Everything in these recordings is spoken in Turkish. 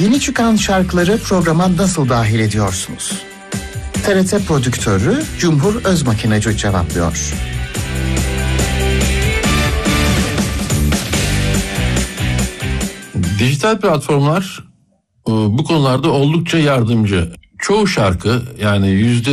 Yeni çıkan şarkıları programa nasıl dahil ediyorsunuz? TRT Prodüktörü Cumhur Özmakinacı cevaplıyor. Dijital platformlar bu konularda oldukça yardımcı. Çoğu şarkı, yani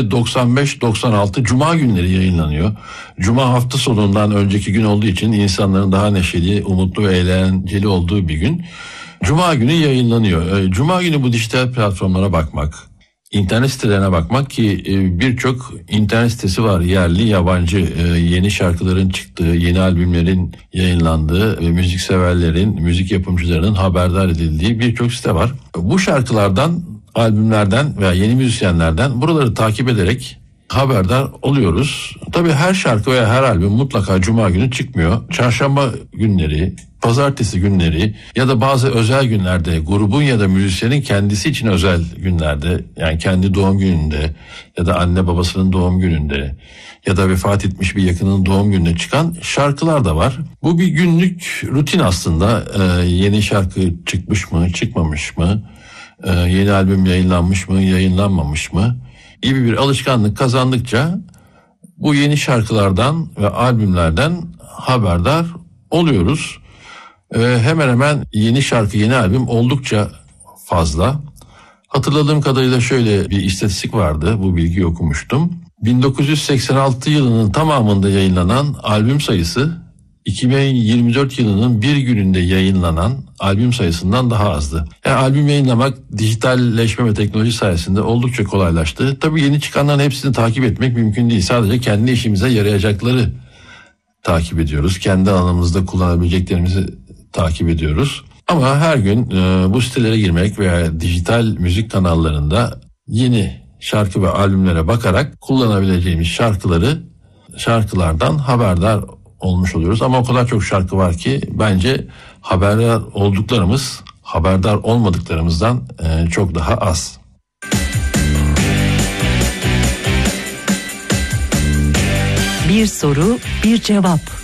%95-96 Cuma günleri yayınlanıyor. Cuma hafta sonundan önceki gün olduğu için insanların daha neşeli, umutlu ve eğlenceli olduğu bir gün. Cuma günü yayınlanıyor. Cuma günü bu dijital platformlara bakmak, internet sitelerine bakmak ki birçok internet sitesi var, yerli yabancı, yeni şarkıların çıktığı, yeni albümlerin yayınlandığı, müzik severlerin, müzik yapımcılarının haberdar edildiği birçok site var. Bu şarkılardan, albümlerden veya yeni müzisyenlerden buraları takip ederek haberdar oluyoruz. Tabii her şarkı veya her albüm mutlaka Cuma günü çıkmıyor. Çarşamba günleri, pazartesi günleri ya da bazı özel günlerde, grubun ya da müzisyenin kendisi için özel günlerde, yani kendi doğum gününde ya da anne babasının doğum gününde ya da vefat etmiş bir yakının doğum gününe çıkan şarkılar da var. Bu bir günlük rutin aslında. Yeni şarkı çıkmış mı, çıkmamış mı? Yeni albüm yayınlanmış mı, yayınlanmamış mı gibi bir alışkanlık kazandıkça bu yeni şarkılardan ve albümlerden haberdar oluyoruz. Hemen hemen yeni şarkı, yeni albüm oldukça fazla. Hatırladığım kadarıyla şöyle bir istatistik vardı, bu bilgiyi okumuştum. 1986 yılının tamamında yayınlanan albüm sayısı 2024 yılının bir gününde yayınlanan albüm sayısından daha azdı. Yani albüm yayınlamak dijitalleşme ve teknoloji sayesinde oldukça kolaylaştı. Tabii yeni çıkanların hepsini takip etmek mümkün değil. Sadece kendi işimize yarayacakları takip ediyoruz. Kendi alanımızda kullanabileceklerimizi takip ediyoruz. Ama her gün bu sitelere girmek veya dijital müzik kanallarında yeni şarkı ve albümlere bakarak kullanabileceğimiz şarkılardan haberdar olmuş oluyoruz. Ama o kadar çok şarkı var ki bence haberdar olduklarımız haberdar olmadıklarımızdan çok daha az. Bir soru, bir cevap.